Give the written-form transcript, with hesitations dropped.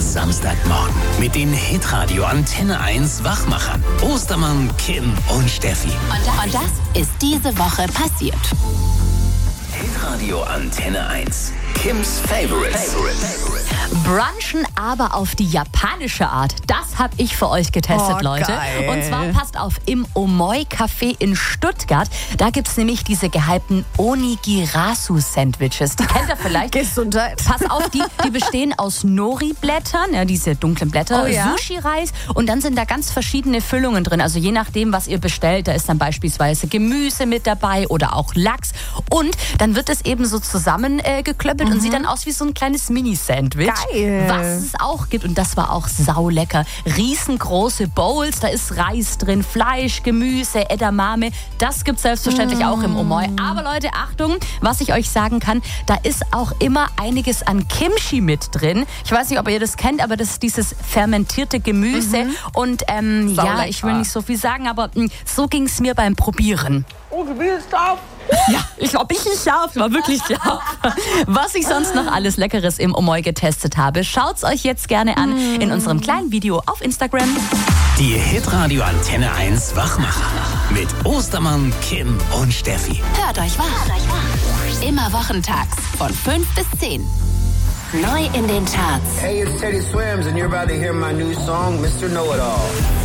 Samstagmorgen mit den Hitradio Antenne 1 Wachmachern Ostermann, Kim und Steffi. Und das ist diese Woche passiert. Hitradio Antenne 1. Kims Favorites. Brunchen, aber auf die japanische Art. Das habe ich für euch getestet, Leute. Geil. Und zwar, passt auf, im Omoi Café in Stuttgart. Da gibt es nämlich diese gehypten Onigirasu-Sandwiches. Die kennt ihr vielleicht. Gesundheit. Pass auf, die bestehen aus Nori-Blättern, ja, diese dunklen Blätter, Oh ja? Sushi-Reis und dann sind da ganz verschiedene Füllungen drin. Also je nachdem, was ihr bestellt, da ist dann beispielsweise Gemüse mit dabei oder auch Lachs. Und dann wird es eben so zusammengeklöppelt und sieht dann aus wie so ein kleines Mini-Sandwich. Geil. Was es auch gibt, und das war auch saulecker, riesengroße Bowls, da ist Reis drin, Fleisch, Gemüse, Edamame. Das gibt es selbstverständlich auch im Omoi. Aber Leute, Achtung, was ich euch sagen kann, da ist auch immer einiges an Kimchi mit drin. Ich weiß nicht, ob ihr das kennt, aber das ist dieses fermentierte Gemüse. Und ja, ich will nicht so viel sagen, aber so ging es mir beim Probieren. Oh, Gemüse ist scharf. Ja, ich glaube, ich nicht scharf, war wirklich scharf. Was ich sonst noch alles Leckeres im Omoi getestet habe, schaut's euch jetzt gerne an in unserem kleinen Video auf Instagram. Die Hitradio Antenne 1 Wachmacher mit Ostermann, Kim und Steffi. Hört euch wach. Immer wochentags von 5 bis 10. Neu in den Charts. Hey, it's Teddy Swims, and you're about to hear my new song, Mr. Know-It-All.